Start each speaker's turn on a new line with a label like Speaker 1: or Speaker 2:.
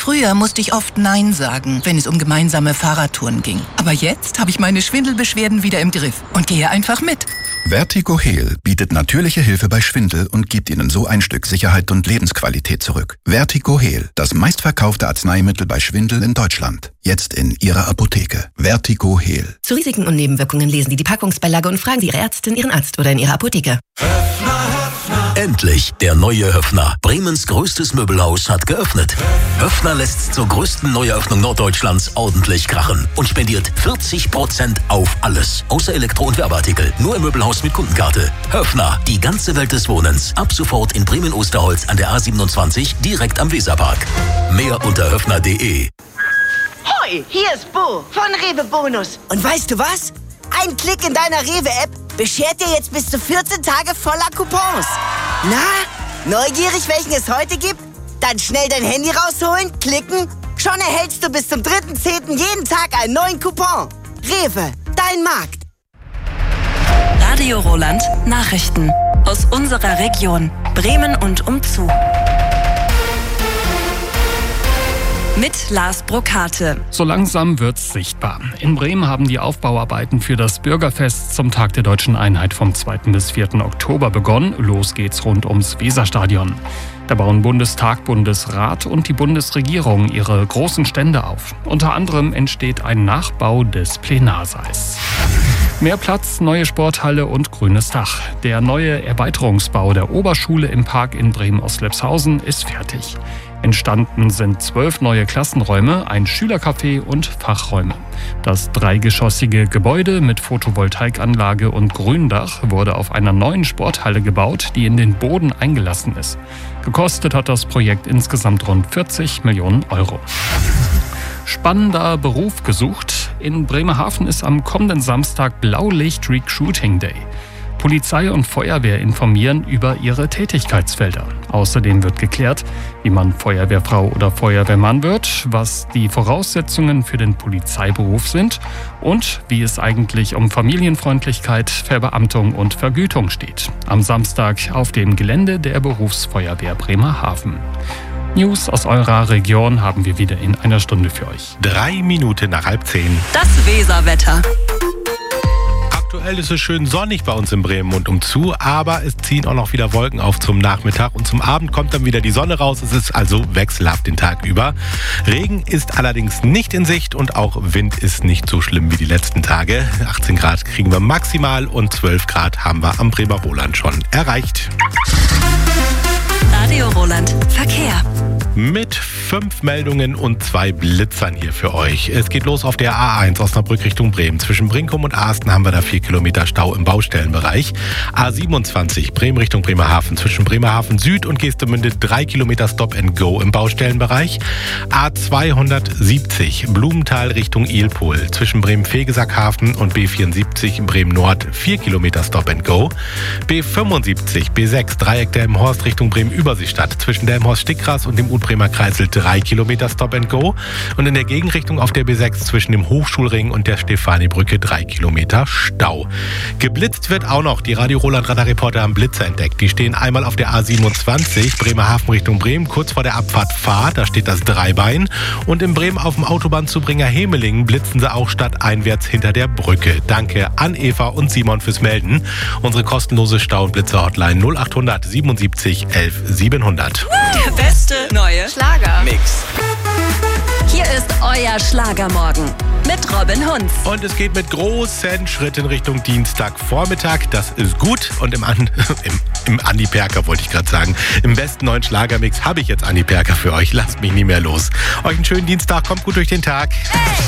Speaker 1: Früher musste ich oft Nein sagen, wenn es um gemeinsame Fahrradtouren ging. Aber jetzt habe ich meine Schwindelbeschwerden wieder im Griff und gehe einfach mit.
Speaker 2: VertigoHeal bietet natürliche Hilfe bei Schwindel und gibt Ihnen so ein Stück Sicherheit und Lebensqualität zurück. VertigoHeal, das meistverkaufte Arzneimittel bei Schwindel in Deutschland. Jetzt in Ihrer Apotheke. VertigoHeal.
Speaker 3: Zu Risiken und Nebenwirkungen lesen Sie die Packungsbeilage und fragen Sie Ihre Ärztin, Ihren Arzt oder in Ihrer Apotheke.
Speaker 4: Endlich, der neue Höffner. Bremens größtes Möbelhaus hat geöffnet. Höffner lässt zur größten Neueröffnung Norddeutschlands ordentlich krachen und spendiert 40% auf alles. Außer Elektro- und Werbeartikel. Nur im Möbelhaus mit Kundenkarte. Höffner, die ganze Welt des Wohnens. Ab sofort in Bremen-Osterholz an der A27, direkt am Weserpark. Mehr unter höffner.de.
Speaker 5: Hoi, hier ist Bo von Rewe Bonus. Und weißt du was? Ein Klick in deiner Rewe-App beschert dir jetzt bis zu 14 Tage voller Coupons. Na, neugierig, welchen es heute gibt? Dann schnell dein Handy rausholen, klicken. Schon erhältst du bis zum 3.10. jeden Tag einen neuen Coupon. Rewe, dein Markt.
Speaker 6: Radio Roland Nachrichten aus unserer Region Bremen und umzu. Mit Lars Brokate.
Speaker 7: So langsam wird's sichtbar. In Bremen haben die Aufbauarbeiten für das Bürgerfest zum Tag der Deutschen Einheit vom 2. bis 4. Oktober begonnen. Los geht's rund ums Weserstadion. Da bauen Bundestag, Bundesrat und die Bundesregierung ihre großen Stände auf. Unter anderem entsteht ein Nachbau des Plenarsaals. Mehr Platz, neue Sporthalle und grünes Dach. Der neue Erweiterungsbau der Oberschule im Park in Bremen-Ostlepshausen ist fertig. Entstanden sind 12 neue Klassenräume, ein Schülercafé und Fachräume. Das dreigeschossige Gebäude mit Photovoltaikanlage und Gründach wurde auf einer neuen Sporthalle gebaut, die in den Boden eingelassen ist. Gekostet hat das Projekt insgesamt rund 40 Millionen Euro. Spannender Beruf gesucht. In Bremerhaven ist am kommenden Samstag Blaulicht-Recruiting Day. Polizei und Feuerwehr informieren über ihre Tätigkeitsfelder. Außerdem wird geklärt, wie man Feuerwehrfrau oder Feuerwehrmann wird, was die Voraussetzungen für den Polizeiberuf sind und wie es eigentlich um Familienfreundlichkeit, Verbeamtung und Vergütung steht. Am Samstag auf dem Gelände der Berufsfeuerwehr Bremerhaven. News aus eurer Region haben wir wieder in einer Stunde für euch.
Speaker 8: 3 Minuten nach 9:30.
Speaker 6: Das Weserwetter.
Speaker 8: Aktuell ist es schön sonnig bei uns in Bremen und umzu, aber es ziehen auch noch wieder Wolken auf zum Nachmittag und zum Abend kommt dann wieder die Sonne raus. Es ist also wechselhaft den Tag über. Regen ist allerdings nicht in Sicht und auch Wind ist nicht so schlimm wie die letzten Tage. 18 Grad kriegen wir maximal und 12 Grad haben wir am Bremer Roland schon erreicht.
Speaker 6: Radio Roland Verkehr.
Speaker 8: Mit 5 Meldungen und 2 Blitzern hier für euch. Es geht los auf der A1 Osnabrück Richtung Bremen. Zwischen Brinkum und Asten haben wir da 4 Kilometer Stau im Baustellenbereich. A27 Bremen Richtung Bremerhaven. Zwischen Bremerhaven Süd und Geestemünde 3 Kilometer Stop and Go im Baustellenbereich. A270 Blumenthal Richtung Ilpol. Zwischen Bremen-Vegesackhafen und B74 Bremen Nord 4 Kilometer Stop and Go. B75 B6 Dreieck Delmenhorst Richtung Bremen-Überseestadt. Zwischen Delmenhorst-Stickgras und dem Bremer Kreisel 3 Kilometer Stop and Go und in der Gegenrichtung auf der B6 zwischen dem Hochschulring und der Stefanibrücke 3 Kilometer Stau. Geblitzt wird auch noch. Die Radio Roland Radarreporter haben Blitzer entdeckt. Die stehen einmal auf der A27 Bremerhaven Richtung Bremen, kurz vor der Abfahrt Fahr, da steht das Dreibein. Und in Bremen auf dem Autobahnzubringer Hemelingen blitzen sie auch stadteinwärts hinter der Brücke. Danke an Eva und Simon fürs Melden. Unsere kostenlose Stau- und Blitzer-Hotline 0800 77 11 700.
Speaker 6: Der beste neue
Speaker 9: Schlager-Mix.
Speaker 6: Hier ist euer Schlagermorgen mit Robin Hunz.
Speaker 8: Und es geht mit großen Schritten Richtung Dienstagvormittag. Das ist gut. Und im Andi Perker wollte ich gerade sagen. Im besten neuen Schlagermix habe ich jetzt Andi Perker für euch. Lasst mich nie mehr los. Euch einen schönen Dienstag. Kommt gut durch den Tag.
Speaker 6: Hey!